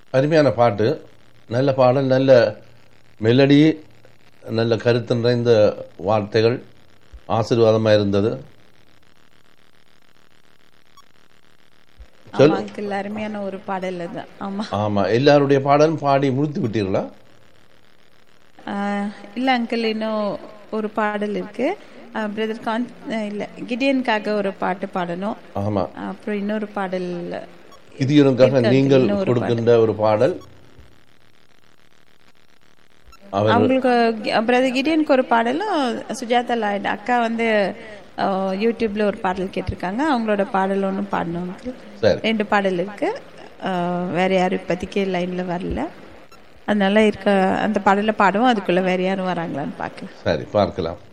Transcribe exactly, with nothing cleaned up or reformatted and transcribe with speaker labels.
Speaker 1: அருமையான பாட்டு, நல்ல பாடல், நல்ல மெலடி, நல்ல கருத்து நிறைந்த வார்த்தைகள், ஆசீர்வாதமாக இருந்தது. சொல்.
Speaker 2: ஆமா அங்கிள், அருமையான ஒரு பாடல் அது. ஆமா
Speaker 1: ஆமா, எல்லாருடைய பாடலும் பாடி முடித்து விட்டீர்களா?
Speaker 2: ஆஹ், இல்ல அங்கிள், இன்னும் ஒரு பாடல் இருக்கு. பிரதர் கான் இல்ல கிடியனுக்காக ஒரு பாட்டு பாடணும்.
Speaker 1: ஆமா,
Speaker 2: அப்புறம் இன்னொரு பாடல்
Speaker 1: கிதியோனுக்காக
Speaker 2: இருக்கு uncle,
Speaker 1: நீங்கள்
Speaker 2: இன்னொரு
Speaker 1: கொடுக்கின்ற ஒரு பாடல். அவர்
Speaker 2: அவங்களுக்கு பிரதர் கிடியனுக்கு ஒரு பாடலும், சுஜாதா லாய்டு அக்கா வந்து அஹ், யூடியூப்ல ஒரு பாடல் கேட்டிருக்காங்க. அவங்களோட பாடல் ஒன்றும் பாடணும் uncle.
Speaker 1: சரி,
Speaker 2: ரெண்டு பாடல் இருக்கு. அஹ், வேற யாரும் இப்போதைக்கு லைன்ல வரல. அதனால இருக்க அந்த பாடல பாடுவோம். அதுக்குள்ள வேற யாரும் வராங்களான்னு பார்க்கலாம்.
Speaker 1: சரி, பார்க்கலாம்.